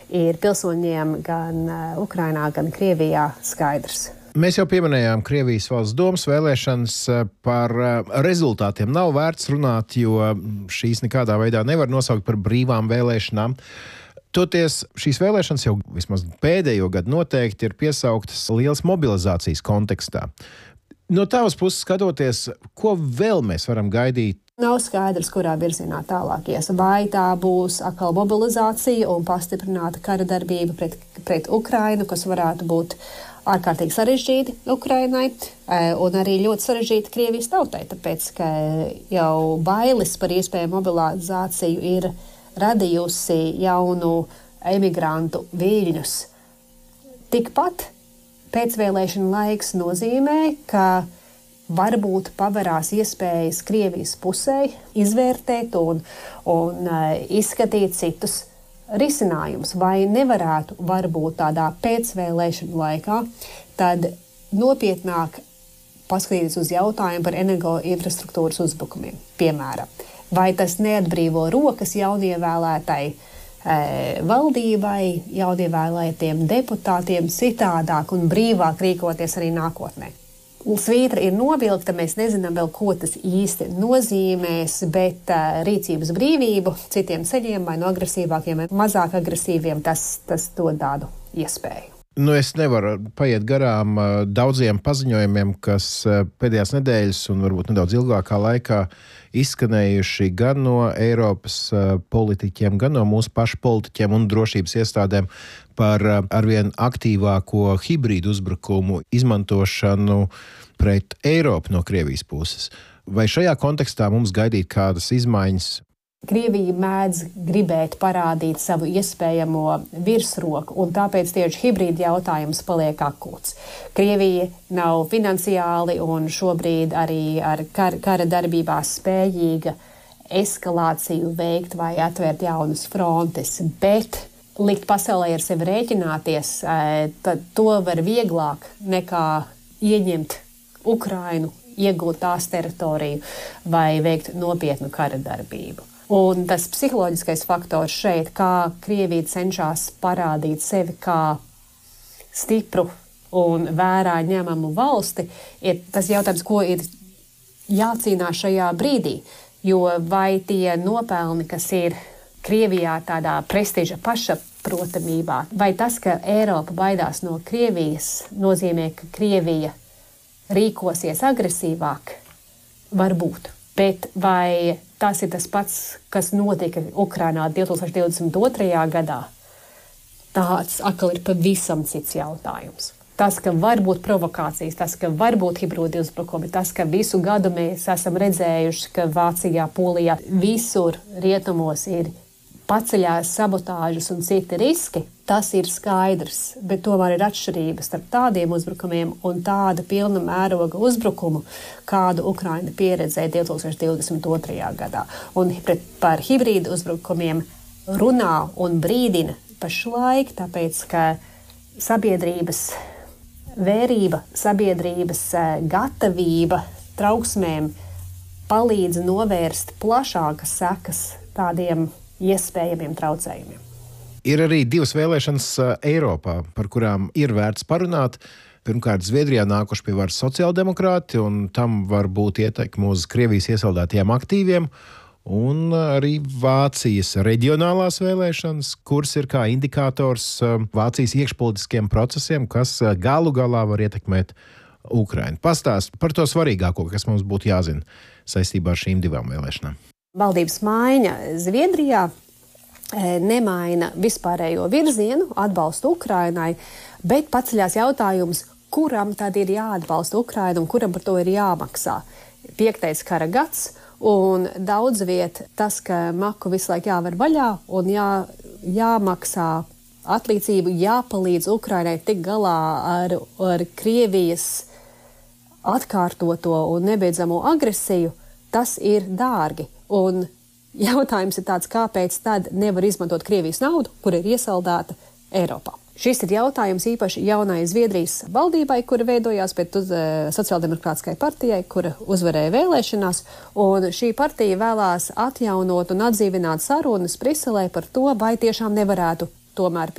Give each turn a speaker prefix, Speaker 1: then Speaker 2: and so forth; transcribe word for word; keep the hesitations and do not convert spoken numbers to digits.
Speaker 1: ir pilsoņiem gan Ukrainā, gan Krievijā skaidrs.
Speaker 2: Mēs jau pieminējām Krievijas valsts domas vēlēšanas. Par rezultātiem nav vērts runāt, jo šīs nekādā veidā nevar nosaukt par brīvām vēlēšanām. Toties šīs vēlēšanas jau vismaz pēdējo gadu noteikti ir piesauktas lielas mobilizācijas kontekstā. No tavas puses skatoties, ko vēl mēs varam gaidīt?
Speaker 1: Nav skaidrs, kurā virzienā tālāk ies. Vai tā būs atkal mobilizācija un pastiprināta kara darbība pret, pret Ukrainu, kas varētu būt ārkārtīgi sarežģīti Ukrainai un arī ļoti sarežģīti Krievijas tautai, tāpēc, ka jau bailes par iespēju mobilizāciju ir radījusi jaunu emigrantu viļņus. Tikpat pēcvēlēšana laiks nozīmē, ka varbūt paverās iespējas Krievijas pusē izvērtēt un, un izskatīt citus risinājumus. Vai nevarētu varbūt tādā pēcvēlēšana laikā tad nopietnāk paskatīties uz jautājumu par energoinfrastruktūras uzbrukumiem, piemēram. Vai tas neatbrīvo rokas jaunievēlētai e, valdībai, jaunievēlētiem deputātiem citādāk un brīvāk rīkoties arī nākotnē? Svītra ir novilkta, mēs nezinām vēl, ko tas īsti nozīmēs, bet uh, rīcības brīvību citiem ceļiem, vai no agresīvākiem, vai mazāk agresīviem, tas, tas dod tādu iespēju.
Speaker 2: Nu, es nevaru paiet garām uh, daudziem paziņojumiem, kas uh, pēdējās nedēļas un varbūt nedaudz ilgākā laikā izskanējuši gan no Eiropas uh, politiķiem, gan no mūsu pašu politiķiem un drošības iestādēm par uh, arvien aktīvāko hibrīdu uzbrukumu izmantošanu pret Eiropu no Krievijas puses. Vai šajā kontekstā mums gaidīt kādas izmaiņas?
Speaker 1: Krievija mēdz gribēt parādīt savu iespējamo virsroku, un tāpēc tieši hibrīda jautājums paliek akūts. Krievija nav finansiāli un šobrīd arī ar kar, kara darbībā spējīga eskalāciju veikt vai atvērt jaunas frontes, bet likt pasaulē ar sevi rēķināties, tad to var vieglāk nekā ieņemt Ukrainu, iegūt tās teritoriju vai veikt nopietnu kara darbību. Un tas psiholoģiskais faktors šeit, kā Krievija cenšas parādīt sevi kā stipru un vērā ņemamu valsti, ir tas jautājums, ko ir jācīnās šajā brīdī. Jo vai tie nopelni, kas ir Krievijā tādā prestiža pašaprotamībā, vai tas, ka Eiropa baidās no Krievijas, nozīmē, ka Krievija rīkosies agresīvāk, var būt. Bet vai tas ir tas pats, kas notika Ukrainā divtūkstoš divdesmit otrajā gadā? Tāds atkal ir pavisam cits jautājums. Tas, ka var būt provokācijas, tas, ka var būt hibrīdi uzbrukumi, tas, ka visu gadu mēs esam redzējuši, ka Vācijā, Polijā, visur rietumos ir paceļās sabotāžas un citi riski, tas ir skaidrs, bet tomēr ir atšķirības starp tādiem uzbrukumiem un tāda pilna mēroga uzbrukumu, kādu Ukraina pieredzēja divtūkstoš divdesmit otrajā gadā. Un pret, par hibrīdu uzbrukumiem runā un brīdina pašlaik, tāpēc, ka sabiedrības vērība, sabiedrības gatavība trauksmēm palīdz novērst plašākas sekas tādiem iespējamiem traucējumiem.
Speaker 2: Ir arī divas vēlēšanas Eiropā, par kurām ir vērts parunāt. Pirmkārt, Zviedrijā nākuši pie varas sociāldemokrāti, un tam var būt ietekme uz Krievijas iesaldētajiem aktīviem, un arī Vācijas reģionālās vēlēšanas, kuras ir kā indikators Vācijas iekšpolitiskiem procesiem, kas galu galā var ietekmēt Ukrainu. Pastāst par to svarīgāko, kas mums būtu jāzina saistībā ar šīm divām vēlēšanām.
Speaker 1: Valdības maiņa Zviedrijā nemaina vispārējo virzienu, atbalstu Ukrainai, bet paceļās jautājums, kuram tad ir jāatbalsta Ukraina un kuram par to ir jāmaksā. Piektais kara gads, un daudz viet tas, ka maku visu laiku jāver vaļā un jā, jāmaksā atlīdzību, jāpalīdz Ukrainai tik galā ar, ar Krievijas atkārtoto un nebeidzamo agresiju, tas ir dārgi. Un jautājums ir tāds, kāpēc tad nevar izmantot Krievijas naudu, kur ir iesaldēta Eiropā. Šis ir jautājums īpaši jaunai Zviedrijas valdībai, kura veidojās pēc uh, sociāldemokrātiskai partijai, kura uzvarēja vēlēšanās, un šī partija vēlās atjaunot un atdzīvināt sarunas Briselē par to, vai tiešām nevarētu tomēr